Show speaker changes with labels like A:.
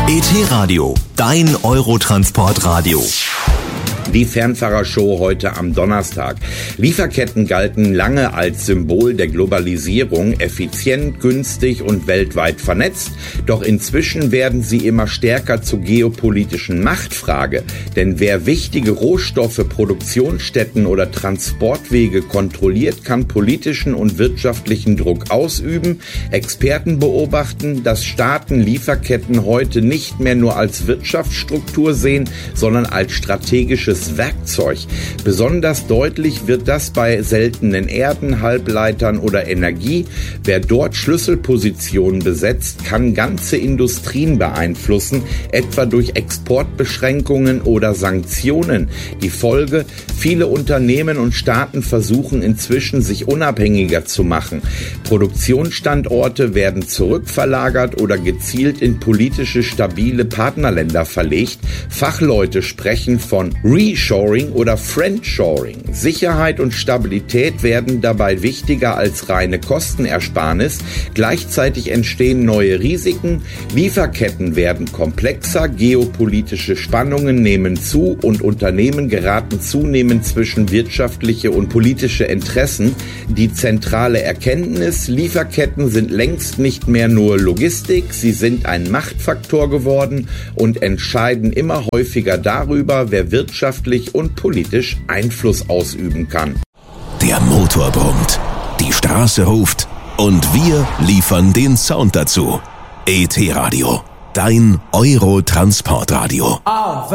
A: ET Radio, dein Eurotransportradio.
B: Die Fernfahrershow heute am Donnerstag. Lieferketten galten lange als Symbol der Globalisierung, effizient, günstig und weltweit vernetzt. Doch inzwischen werden sie immer stärker zur geopolitischen Machtfrage. Denn wer wichtige Rohstoffe, Produktionsstätten oder Transportwege kontrolliert, kann politischen und wirtschaftlichen Druck ausüben. Experten beobachten, dass Staaten Lieferketten heute nicht mehr nur als Wirtschaftsstruktur sehen, sondern als strategisches Werkzeug. Besonders deutlich wird das bei seltenen Erden, Halbleitern oder Energie. Wer dort Schlüsselpositionen besetzt, kann ganze Industrien beeinflussen, etwa durch Exportbeschränkungen oder Sanktionen. Die Folge: viele Unternehmen und Staaten versuchen inzwischen, sich unabhängiger zu machen. Produktionsstandorte werden zurückverlagert oder gezielt in politische stabile Partnerländer verlegt. Fachleute sprechen von Reshoring oder Friendshoring. Sicherheit und Stabilität werden dabei wichtiger als reine Kostenersparnis. Gleichzeitig entstehen neue Risiken. Lieferketten werden komplexer, geopolitische Spannungen nehmen zu und Unternehmen geraten zunehmend zwischen wirtschaftliche und politische Interessen. Die zentrale Erkenntnis: Lieferketten sind längst nicht mehr nur Logistik, sie sind ein Machtfaktor geworden und entscheiden immer häufiger darüber, wer wirtschaftlich und politisch Einfluss ausüben kann.
A: Der Motor brummt, die Straße ruft und wir liefern den Sound dazu. ET Radio, dein Eurotransportradio.